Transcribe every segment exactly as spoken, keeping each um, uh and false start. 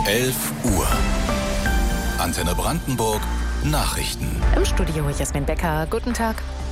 elf Uhr. Antenne Brandenburg Nachrichten. Im Studio Jasmin Becker. Guten Tag.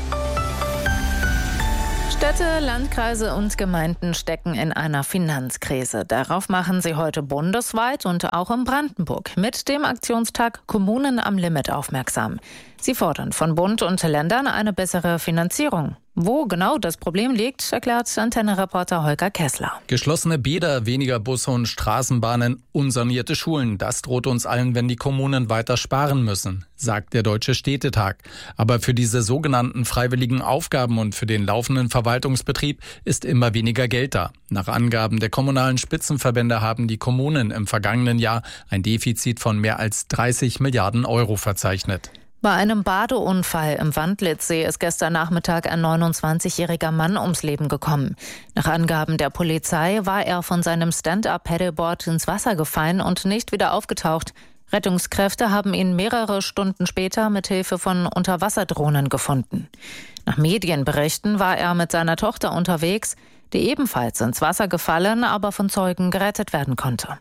Städte, Landkreise und Gemeinden stecken in einer Finanzkrise. Darauf machen sie heute bundesweit und auch in Brandenburg mit dem Aktionstag Kommunen am Limit aufmerksam. Sie fordern von Bund und Ländern eine bessere Finanzierung. Wo genau das Problem liegt, erklärt Antenne-Reporter Holger Kessler. Geschlossene Bäder, weniger Busse und Straßenbahnen, unsanierte Schulen. Das droht uns allen, wenn die Kommunen weiter sparen müssen, sagt der Deutsche Städtetag. Aber für diese sogenannten freiwilligen Aufgaben und für den laufenden Verwaltungsbetrieb ist immer weniger Geld da. Nach Angaben der kommunalen Spitzenverbände haben die Kommunen im vergangenen Jahr ein Defizit von mehr als dreißig Milliarden Euro verzeichnet. Bei einem Badeunfall im Wandlitzsee ist gestern Nachmittag ein neunundzwanzigjähriger Mann ums Leben gekommen. Nach Angaben der Polizei war er von seinem Stand-up-Paddleboard ins Wasser gefallen und nicht wieder aufgetaucht. Rettungskräfte haben ihn mehrere Stunden später mit Hilfe von Unterwasserdrohnen gefunden. Nach Medienberichten war er mit seiner Tochter unterwegs, die ebenfalls ins Wasser gefallen, aber von Zeugen gerettet werden konnte.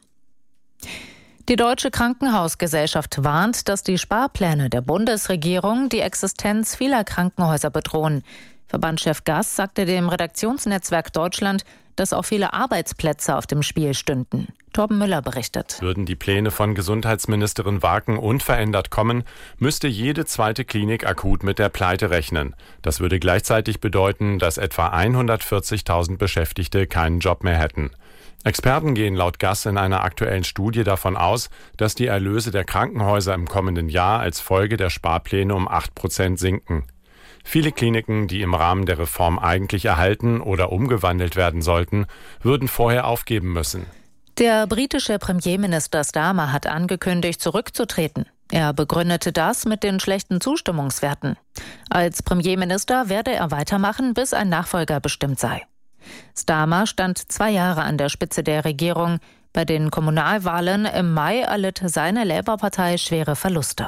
Die Deutsche Krankenhausgesellschaft warnt, dass die Sparpläne der Bundesregierung die Existenz vieler Krankenhäuser bedrohen. Verbandschef Gass sagte dem Redaktionsnetzwerk Deutschland, dass auch viele Arbeitsplätze auf dem Spiel stünden. Torben Müller berichtet. Würden die Pläne von Gesundheitsministerin Waken unverändert kommen, müsste jede zweite Klinik akut mit der Pleite rechnen. Das würde gleichzeitig bedeuten, dass etwa hundertvierzigtausend Beschäftigte keinen Job mehr hätten. Experten gehen laut Gass in einer aktuellen Studie davon aus, dass die Erlöse der Krankenhäuser im kommenden Jahr als Folge der Sparpläne um acht Prozent sinken. Viele Kliniken, die im Rahmen der Reform eigentlich erhalten oder umgewandelt werden sollten, würden vorher aufgeben müssen. Der britische Premierminister Starmer hat angekündigt, zurückzutreten. Er begründete das mit den schlechten Zustimmungswerten. Als Premierminister werde er weitermachen, bis ein Nachfolger bestimmt sei. Starmer stand zwei Jahre an der Spitze der Regierung. Bei den Kommunalwahlen im Mai erlitt seine Labour-Partei schwere Verluste.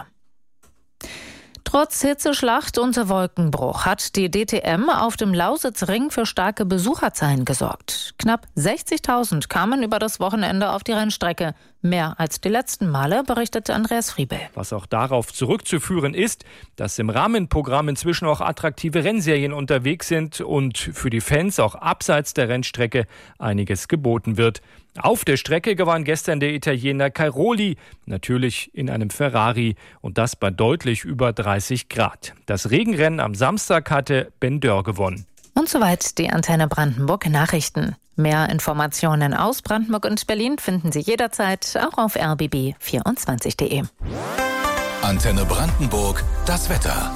Trotz Hitzeschlacht und Wolkenbruch hat die D T M auf dem Lausitzring für starke Besucherzahlen gesorgt. Knapp sechzigtausend kamen über das Wochenende auf die Rennstrecke. Mehr als die letzten Male, berichtete Andreas Friebel. Was auch darauf zurückzuführen ist, dass im Rahmenprogramm inzwischen auch attraktive Rennserien unterwegs sind und für die Fans auch abseits der Rennstrecke einiges geboten wird. Auf der Strecke gewann gestern der Italiener Cairoli, natürlich in einem Ferrari, und das bei deutlich über dreißig Grad. Das Regenrennen am Samstag hatte Ben Dörr gewonnen. Und soweit die Antenne Brandenburg Nachrichten. Mehr Informationen aus Brandenburg und Berlin finden Sie jederzeit auch auf r b b vierundzwanzig punkt d e. Antenne Brandenburg, das Wetter.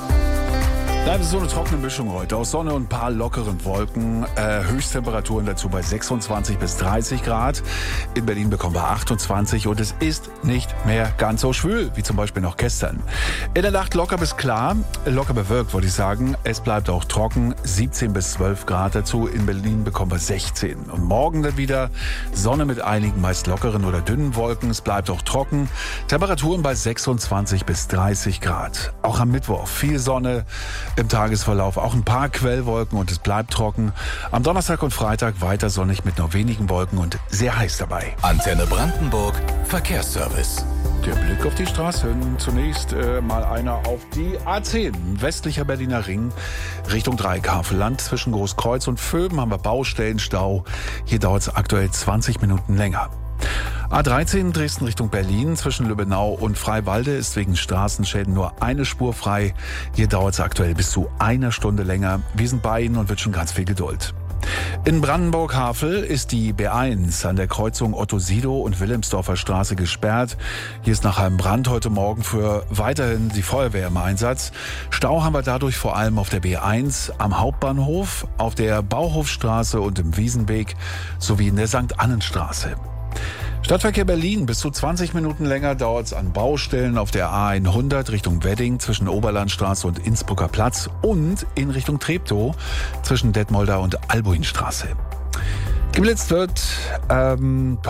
Da ist so eine trockene Mischung heute aus Sonne und ein paar lockeren Wolken. Äh, Höchsttemperaturen dazu bei sechsundzwanzig bis dreißig Grad. In Berlin bekommen wir achtundzwanzig und es ist nicht mehr ganz so schwül wie zum Beispiel noch gestern. In der Nacht locker bis klar, locker bewölkt wollte ich sagen. Es bleibt auch trocken, siebzehn bis zwölf Grad dazu. In Berlin bekommen wir sechzehn. Und morgen dann wieder Sonne mit einigen meist lockeren oder dünnen Wolken. Es bleibt auch trocken. Temperaturen bei sechsundzwanzig bis dreißig Grad. Auch am Mittwoch viel Sonne. Im Tagesverlauf auch ein paar Quellwolken und es bleibt trocken. Am Donnerstag und Freitag weiter sonnig mit nur wenigen Wolken und sehr heiß dabei. Antenne Brandenburg Verkehrsservice. Der Blick auf die Straßen. Zunächst äh, mal einer auf die A zehn. Westlicher Berliner Ring Richtung Dreieckhavelland. Zwischen Großkreuz und Vöben haben wir Baustellenstau. Hier dauert es aktuell zwanzig Minuten länger. A dreizehn Dresden Richtung Berlin zwischen Lübbenau und Freiwalde ist wegen Straßenschäden nur eine Spur frei. Hier dauert es aktuell bis zu einer Stunde länger. Wir sind bei Ihnen und wünschen ganz viel Geduld. In Brandenburg-Havel ist die B eins an der Kreuzung Otto-Sidow und Wilhelmsdorfer Straße gesperrt. Hier ist nach einem Brand heute Morgen für weiterhin die Feuerwehr im Einsatz. Stau haben wir dadurch vor allem auf der B eins am Hauptbahnhof, auf der Bauhofstraße und im Wiesenweg sowie in der Sankt Annenstraße. Stadtverkehr Berlin. Bis zu zwanzig Minuten länger dauert es an Baustellen auf der A hundert Richtung Wedding zwischen Oberlandstraße und Innsbrucker Platz und in Richtung Treptow zwischen Detmolder und Albuinstraße. Geblitzt wird, ähm, oh,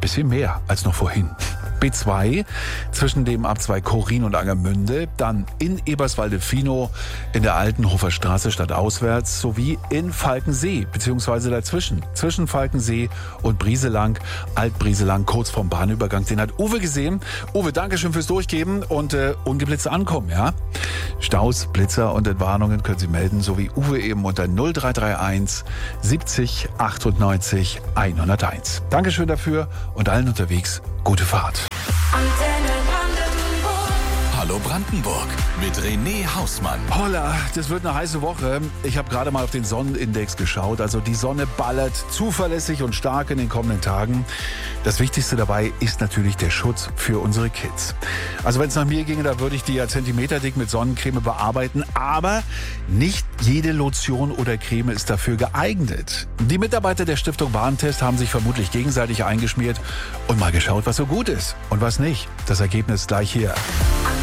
bisschen mehr als noch vorhin. B zwei zwischen dem Abzweig Chorin und Angermünde, dann in Eberswalde-Finow in der Altenhofer Straße stadtauswärts sowie in Falkensee, beziehungsweise dazwischen, zwischen Falkensee und Brieselang, Alt-Brieselang, kurz vorm Bahnübergang. Den hat Uwe gesehen. Uwe, Dankeschön fürs Durchgeben und äh, ungeblitzt ankommen, ja? Staus, Blitzer und Entwarnungen können Sie melden, so wie Uwe eben unter null drei drei eins siebzig achtundneunzig hunderteins. Dankeschön dafür und allen unterwegs gute Fahrt. Hallo Brandenburg mit René Hausmann. Holla, das wird eine heiße Woche. Ich habe gerade mal auf den Sonnenindex geschaut. Also die Sonne ballert zuverlässig und stark in den kommenden Tagen. Das Wichtigste dabei ist natürlich der Schutz für unsere Kids. Also wenn es nach mir ginge, da würde ich die ja zentimeterdick mit Sonnencreme bearbeiten. Aber nicht jede Lotion oder Creme ist dafür geeignet. Die Mitarbeiter der Stiftung Warentest haben sich vermutlich gegenseitig eingeschmiert und mal geschaut, was so gut ist und was nicht. Das Ergebnis gleich hier.